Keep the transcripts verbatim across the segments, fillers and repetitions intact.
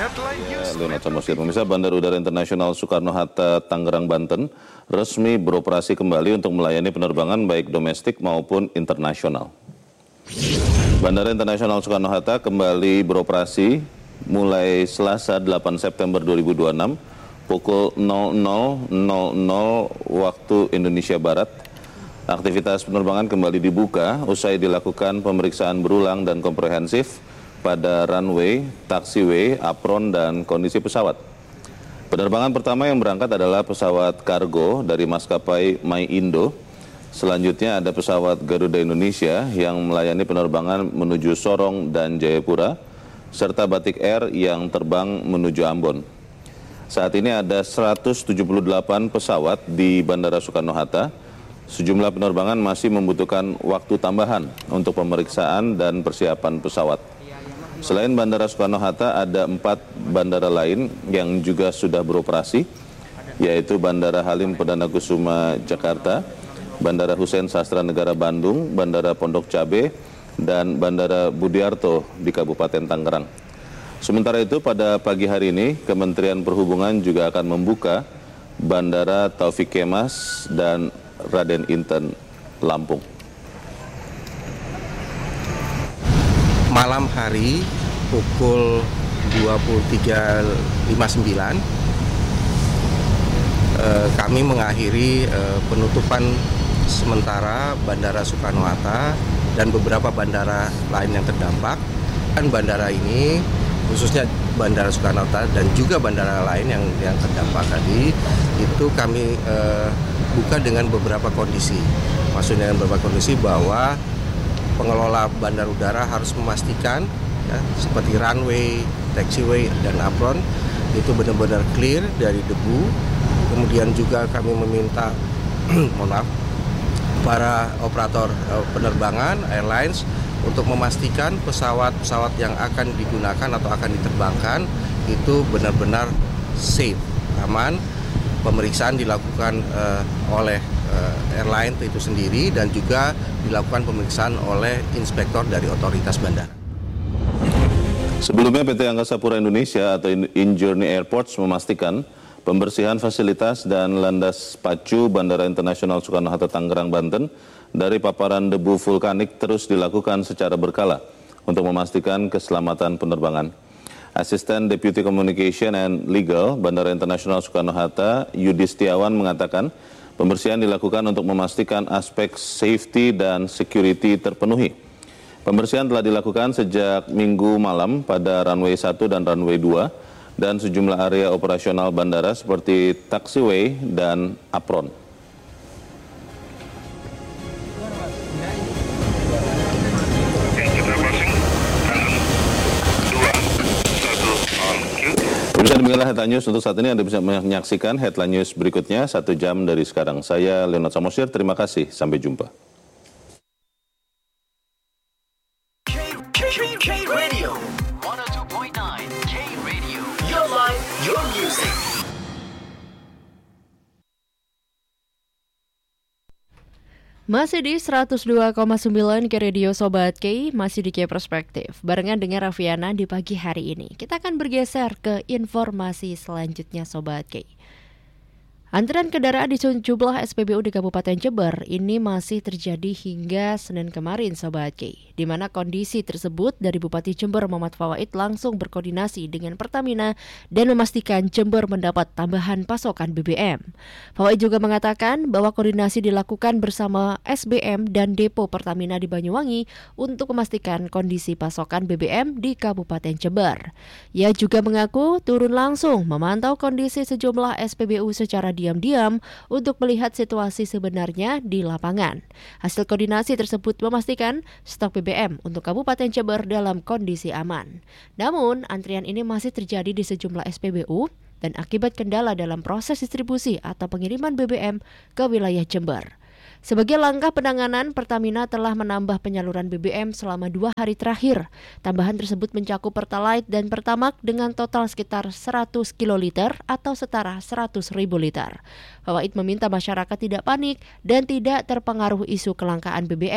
Ya, Leonard Samosir, pemirsa, Bandara Udara Internasional Soekarno-Hatta, Tangerang, Banten resmi beroperasi kembali untuk melayani penerbangan baik domestik maupun internasional. Bandara Internasional Soekarno-Hatta kembali beroperasi mulai Selasa delapan September dua ribu dua puluh enam pukul nol nol nol nol waktu Indonesia Barat. Aktivitas penerbangan kembali dibuka usai dilakukan pemeriksaan berulang dan komprehensif pada runway, taxiway, apron, dan kondisi pesawat. Penerbangan pertama yang berangkat adalah pesawat kargo dari maskapai MyIndo. Selanjutnya ada pesawat Garuda Indonesia yang melayani penerbangan menuju Sorong dan Jayapura, serta Batik Air yang terbang menuju Ambon. Saat ini ada seratus tujuh puluh delapan pesawat di Bandara Soekarno-Hatta. Sejumlah penerbangan masih membutuhkan waktu tambahan untuk pemeriksaan dan persiapan pesawat. Selain Bandara Soekarno-Hatta, ada empat bandara lain yang juga sudah beroperasi, yaitu Bandara Halim Perdana Kusuma Jakarta, Bandara Hussein Sastra Negara Bandung, Bandara Pondok Cabe, dan Bandara Budiarto di Kabupaten Tangerang. Sementara itu, pada pagi hari ini, Kementerian Perhubungan juga akan membuka Bandara Taufik Kemas dan Raden Inten Lampung. Malam hari pukul dua puluh tiga lima puluh sembilan eh, kami mengakhiri eh, penutupan sementara Bandara Soekarno-Hatta dan beberapa bandara lain yang terdampak. Dan bandara ini khususnya Bandara Soekarno-Hatta dan juga bandara lain yang yang terdampak tadi itu kami eh, buka dengan beberapa kondisi. Maksudnya dengan beberapa kondisi bahwa pengelola bandar udara harus memastikan ya, seperti runway, taxiway, dan apron itu benar-benar clear dari debu. Kemudian juga kami meminta mohon maaf para operator uh, penerbangan airlines untuk memastikan pesawat-pesawat yang akan digunakan atau akan diterbangkan itu benar-benar safe, aman. Pemeriksaan dilakukan uh, oleh airline itu sendiri dan juga dilakukan pemeriksaan oleh inspektor dari otoritas bandara. Sebelumnya P T Angkasa Pura Indonesia atau InJourney Airports memastikan pembersihan fasilitas dan landas pacu Bandara Internasional Soekarno-Hatta Tangerang, Banten dari paparan debu vulkanik terus dilakukan secara berkala untuk memastikan keselamatan penerbangan. Asisten Deputy Communication and Legal Bandara Internasional Soekarno-Hatta Yudi Setiawan mengatakan pembersihan dilakukan untuk memastikan aspek safety dan security terpenuhi. Pembersihan telah dilakukan sejak Minggu malam pada runway satu dan runway dua dan sejumlah area operasional bandara seperti taxiway dan apron. Pemirsa, demikianlah Headline News untuk saat ini. Anda bisa menyaksikan Headline News berikutnya satu jam dari sekarang. Saya Leonard Samosir, terima kasih. Sampai jumpa. K-Radio seratus dua koma sembilan, K-Radio, your life, your music. Masih di seratus dua koma sembilan ke Radio Sobat K, masih di K Perspektif. Barengan dengan Raffiana di pagi hari ini. Kita akan bergeser ke informasi selanjutnya Sobat K. Antrian kendaraan di sejumlah S P B U di Kabupaten Jember ini masih terjadi hingga Senin kemarin Sobat K, di mana kondisi tersebut dari Bupati Jember Muhammad Fawaid langsung berkoordinasi dengan Pertamina dan memastikan Jember mendapat tambahan pasokan B B M. Fawaid juga mengatakan bahwa koordinasi dilakukan bersama S B M dan Depo Pertamina di Banyuwangi untuk memastikan kondisi pasokan B B M di Kabupaten Jember. Ia juga mengaku turun langsung memantau kondisi sejumlah S P B U secara diam-diam untuk melihat situasi sebenarnya di lapangan. Hasil koordinasi tersebut memastikan stok B B M untuk Kabupaten Jember dalam kondisi aman. Namun, antrian ini masih terjadi di sejumlah S P B U dan akibat kendala dalam proses distribusi atau pengiriman B B M ke wilayah Jember. Sebagai langkah penanganan, Pertamina telah menambah penyaluran B B M selama dua hari terakhir. Tambahan tersebut mencakup Pertalite dan Pertamax dengan total sekitar seratus kiloliter atau setara seratus ribu liter. Fawaid meminta masyarakat tidak panik dan tidak terpengaruh isu kelangkaan B B M.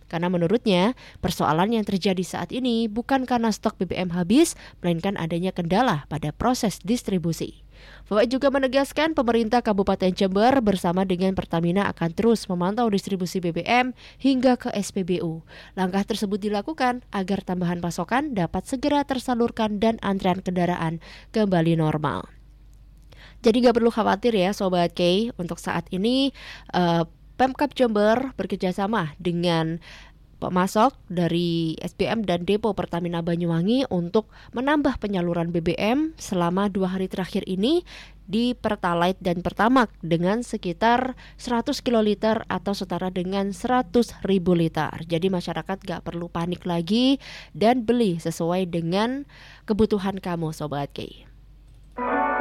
Karena menurutnya, persoalan yang terjadi saat ini bukan karena stok B B M habis, melainkan adanya kendala pada proses distribusi. Bapak juga menegaskan pemerintah Kabupaten Jember bersama dengan Pertamina akan terus memantau distribusi B B M hingga ke S P B U. Langkah tersebut dilakukan agar tambahan pasokan dapat segera tersalurkan dan antrean kendaraan kembali normal. Jadi gak perlu khawatir ya Sobat K, untuk saat ini uh, Pemkab Jember bekerjasama dengan pemasok dari S B M dan depo Pertamina Banyuwangi untuk menambah penyaluran B B M selama dua hari terakhir ini di Pertalite dan Pertamax dengan sekitar seratus kiloliter atau setara dengan seratus ribu liter. Jadi masyarakat gak perlu panik lagi dan beli sesuai dengan kebutuhan kamu Sobat K.